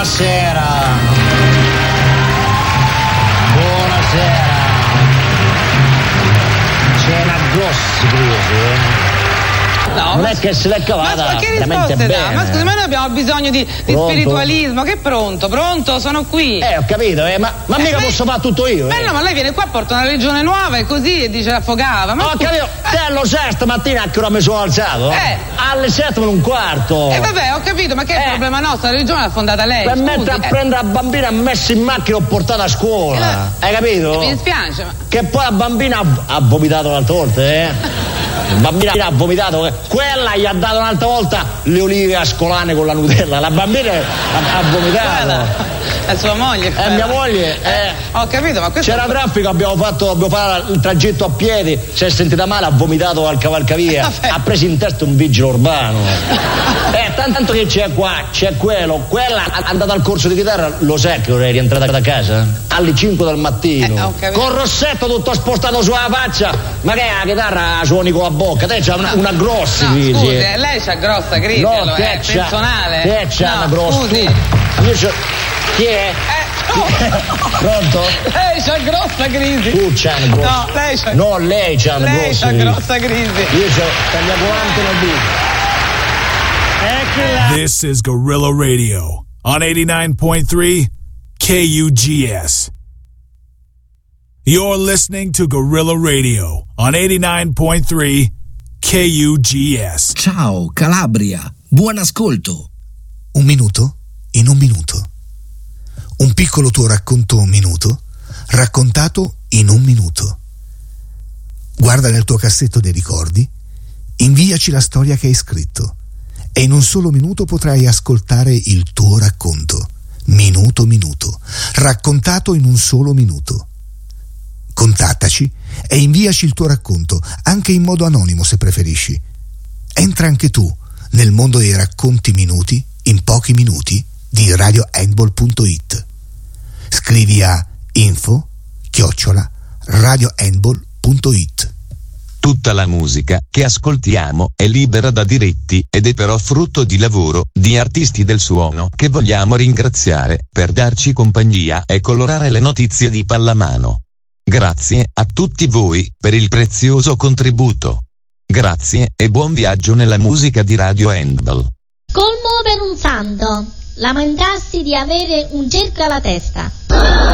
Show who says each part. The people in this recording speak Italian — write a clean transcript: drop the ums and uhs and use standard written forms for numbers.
Speaker 1: Buonasera. C'è una grossa crisi,
Speaker 2: No,
Speaker 1: non è che se l'è cavata
Speaker 2: ma che
Speaker 1: veramente
Speaker 2: risposte dà?
Speaker 1: bene.
Speaker 2: Ma scusi, ma noi abbiamo bisogno di spiritualismo. Che pronto, sono qui.
Speaker 1: Ho capito, ma mica posso fare tutto io.
Speaker 2: No, ma lei viene qua, porta una religione nuova e così e dice affogava. Ma
Speaker 1: ho capito, te allo 6 stamattina a che ora mi sono alzato? Alle 7:15.
Speaker 2: Vabbè, ho capito, ma che è il problema nostro? La religione l'ha fondata lei.
Speaker 1: Per mettere a prendere la bambina, ha messo in macchina e ho portato a scuola. Hai capito?
Speaker 2: Mi dispiace, ma...
Speaker 1: Che poi la bambina ha vomitato un'altra volta, La bambina ha vomitato, quella gli ha dato un'altra volta le olive ascolane con la Nutella, la bambina ha vomitato.
Speaker 2: È sua moglie.
Speaker 1: Mia moglie.
Speaker 2: Ho capito, ma questo...
Speaker 1: C'era traffico, abbiamo fatto il tragitto a piedi, si è sentita male, ha vomitato al cavalcavia, ha preso in testa un vigile urbano. Tanto che c'è qua, c'è quello, quella è andata al corso di chitarra, lo sai che ora è rientrata da casa? Alle 5 del mattino. Con il rossetto tutto spostato sulla faccia, ma che è la chitarra suoni con la bocca, te c'ha una grossa crisi.
Speaker 2: Scusi, lei c'ha grossa crisi, è personale.
Speaker 1: Te c'ha una grossa.
Speaker 2: Scusi.
Speaker 1: Chi è? Pronto?
Speaker 2: Lei c'ha grossa crisi.
Speaker 1: Tu c'hai una grossa.
Speaker 2: No, lei c'ha.
Speaker 1: No, lei c'ha una grossa crisi.
Speaker 2: Grossa crisi.
Speaker 1: Io c'ho la volante la dita.
Speaker 3: This is Gorilla Radio on 89.3 KUGS. You're listening to Gorilla Radio on 89.3 KUGS.
Speaker 4: Ciao Calabria, buon ascolto. Un minuto in un minuto. Un piccolo tuo racconto un minuto, raccontato in un minuto. Guarda nel tuo cassetto dei ricordi, inviaci la storia che hai scritto e in un solo minuto potrai ascoltare il tuo racconto. Minuto, raccontato in un solo minuto. Contattaci e inviaci il tuo racconto, anche in modo anonimo se preferisci. Entra anche tu nel mondo dei racconti minuti in pochi minuti di radiohandball.it. Scrivi a info@radiohandball.it.
Speaker 5: Tutta la musica che ascoltiamo è libera da diritti ed è però frutto di lavoro di artisti del suono che vogliamo ringraziare per darci compagnia e colorare le notizie di pallamano. Grazie a tutti voi per il prezioso contributo. Grazie e buon viaggio nella musica di Radio Handball.
Speaker 6: Colmo per un santo. Lamentarsi di avere un cerco alla testa.